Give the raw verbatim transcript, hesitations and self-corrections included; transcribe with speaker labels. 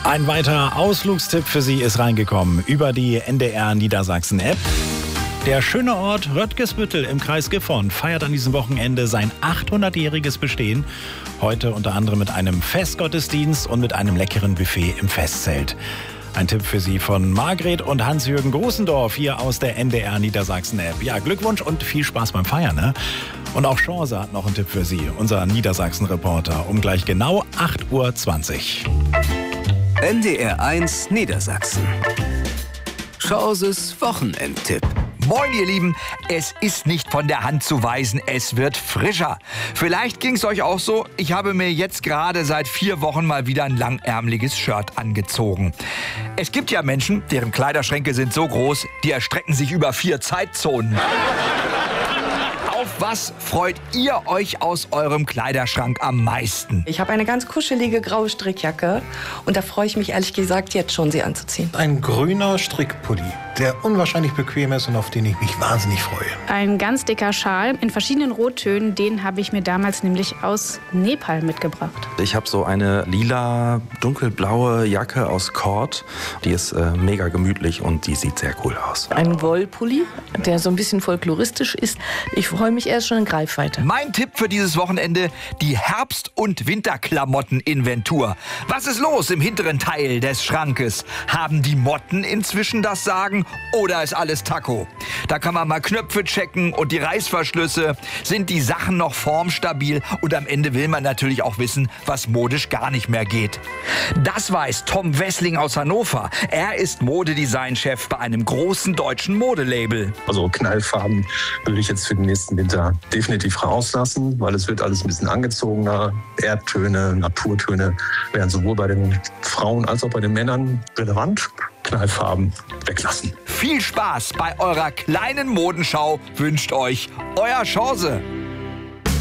Speaker 1: Ein weiterer Ausflugstipp für Sie ist reingekommen über die N D R Niedersachsen-App. Der schöne Ort Röttgesbüttel im Kreis Gifhorn feiert an diesem Wochenende sein achthundertjähriges Bestehen. Heute unter anderem mit einem Festgottesdienst und mit einem leckeren Buffet im Festzelt. Ein Tipp für Sie von Margret und Hans-Jürgen Großendorf hier aus der N D R Niedersachsen-App. Ja, Glückwunsch und viel Spaß beim Feiern, ne? Und auch Chance hat noch einen Tipp für Sie, unser Niedersachsen-Reporter, um gleich genau acht Uhr zwanzig.
Speaker 2: N D R eins Niedersachsen. Chances Wochenendtipp.
Speaker 3: Moin ihr Lieben, es ist nicht von der Hand zu weisen, es wird frischer. Vielleicht ging es euch auch so, ich habe mir jetzt gerade seit vier Wochen mal wieder ein langärmeliges Shirt angezogen. Es gibt ja Menschen, deren Kleiderschränke sind so groß, die erstrecken sich über vier Zeitzonen. Auf was freut ihr euch aus eurem Kleiderschrank am meisten?
Speaker 4: Ich habe eine ganz kuschelige graue Strickjacke und da freue ich mich ehrlich gesagt jetzt schon, sie anzuziehen.
Speaker 5: Ein grüner Strickpulli, der unwahrscheinlich bequem ist und auf den ich mich wahnsinnig freue.
Speaker 6: Ein ganz dicker Schal in verschiedenen Rottönen, den habe ich mir damals nämlich aus Nepal mitgebracht.
Speaker 7: Ich habe so eine lila, dunkelblaue Jacke aus Kord. Die ist äh, mega gemütlich und die sieht sehr cool aus.
Speaker 8: Ein Wollpulli, der so ein bisschen folkloristisch ist. Ich freue mich erst schon in Greifweite.
Speaker 3: Mein Tipp für dieses Wochenende, die Herbst- und Winterklamotten-Inventur. Was ist los im hinteren Teil des Schrankes? Haben die Motten inzwischen das Sagen oder ist alles Taco? Da kann man mal Knöpfe checken und die Reißverschlüsse. Sind die Sachen noch formstabil? Und am Ende will man natürlich auch wissen, was modisch gar nicht mehr geht. Das weiß Tom Wessling aus Hannover. Er ist Modedesign-Chef bei einem großen deutschen Modelabel.
Speaker 9: Also Knallfarben würde ich jetzt für den nächsten Winter definitiv rauslassen, weil es wird alles ein bisschen angezogener. Erdtöne, Naturtöne werden sowohl bei den Frauen als auch bei den Männern relevant. Knallfarben weglassen.
Speaker 3: Viel Spaß bei eurer kleinen Modenschau wünscht euch euer Chance.